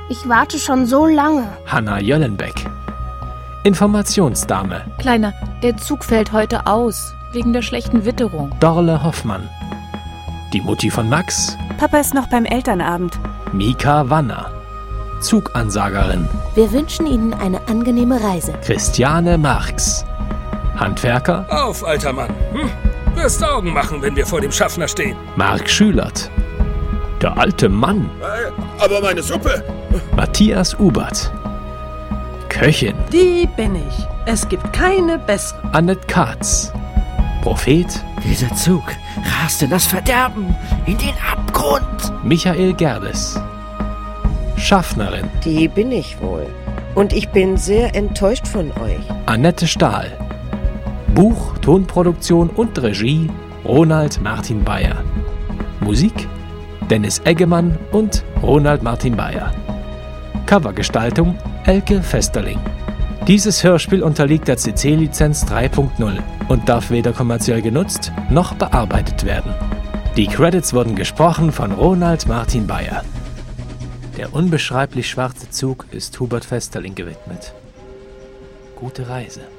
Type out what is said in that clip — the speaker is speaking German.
Ich warte schon so lange. Hanna Jöllenbeck. Informationsdame. Kleiner, der Zug fällt heute aus, wegen der schlechten Witterung. Dorle Hoffmann. Die Mutti von Max. Papa ist noch beim Elternabend. Mika Wanner. Zugansagerin. Wir wünschen Ihnen eine angenehme Reise. Christiane Marx. Handwerker. Auf, alter Mann. Wirst Augen machen, wenn wir vor dem Schaffner stehen. Marc Schülert. Der alte Mann. Aber meine Suppe! Matthias Ubert. Köchin. Die bin ich. Es gibt keine bessere. Annette Katz. Prophet. Dieser Zug rast in das Verderben, in den Abgrund. Michael Gerdes. Schaffnerin. Die bin ich wohl. Und ich bin sehr enttäuscht von euch. Annette Stahl. Buch, Tonproduktion und Regie Ronald Martin Bayer. Musik Dennis Eggemann und Ronald Martin Bayer. Covergestaltung Elke Festerling. Dieses Hörspiel unterliegt der CC-Lizenz 3.0 und darf weder kommerziell genutzt noch bearbeitet werden. Die Credits wurden gesprochen von Ronald Martin Bayer. Der unbeschreiblich schwarze Zug ist Hubert Festerling gewidmet. Gute Reise.